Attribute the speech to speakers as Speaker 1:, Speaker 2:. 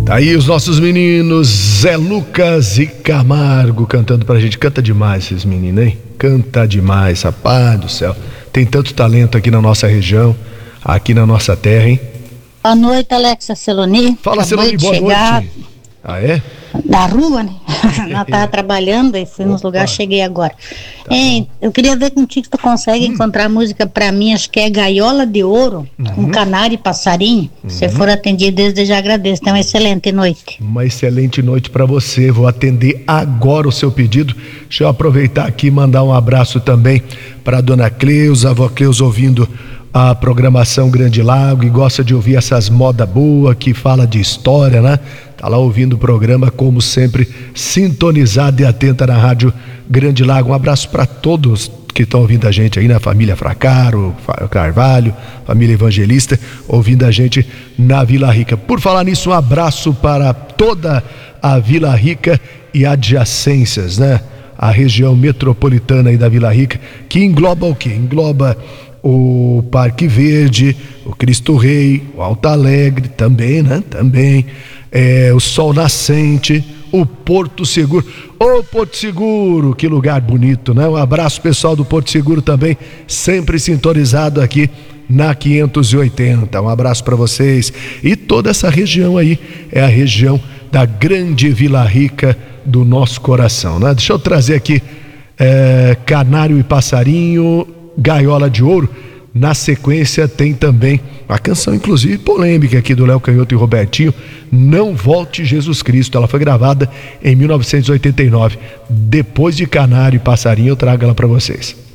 Speaker 1: Tá aí os nossos meninos Zé Lucas e Camargo cantando pra gente. Canta demais esses meninos, hein? Canta demais, rapaz do céu. Tem tanto talento aqui na nossa região, aqui na nossa terra, hein?
Speaker 2: Boa noite, Alexa Celoni.
Speaker 1: Fala, Celoni, boa noite. Ah, é?
Speaker 2: Da rua, né? Ela tava trabalhando e fui nos lugares, cheguei agora. Tá. Hein, eu queria ver contigo se tu consegue encontrar música pra mim, acho que é Gaiola de Ouro, com Canário e Passarinho. Se for atendido, desde já agradeço. Tenha uma excelente noite.
Speaker 1: Uma excelente noite pra você. Vou atender agora o seu pedido. Deixa eu aproveitar aqui e mandar um abraço também pra dona Cleusa, a avó Cleusa ouvindo a programação Grande Lago e gosta de ouvir essas moda boa que fala de história, né? Tá lá ouvindo o programa, como sempre, sintonizada e atenta na rádio Grande Lago. Um abraço para todos que estão ouvindo a gente aí, na família Fracaro, Carvalho, família Evangelista, ouvindo a gente na Vila Rica. Por falar nisso, um abraço para toda a Vila Rica e adjacências, né? A região metropolitana aí da Vila Rica, que engloba o quê? Engloba o Parque Verde, o Cristo Rei, o Alto Alegre também, né? Também. O Sol Nascente, o Porto Seguro. Ô Porto Seguro, que lugar bonito, né? Um abraço pessoal do Porto Seguro também, sempre sintonizado aqui na 580. Um abraço para vocês. E toda essa região aí é a região da grande Vila Rica do nosso coração, né? Deixa eu trazer aqui Canário e Passarinho, Gaiola de Ouro. Na sequência tem também a canção, inclusive polêmica aqui do Léo Canhoto e Robertinho, Não Volte Jesus Cristo. Ela foi gravada em 1989. Depois de Canário e Passarinho, eu trago ela para vocês.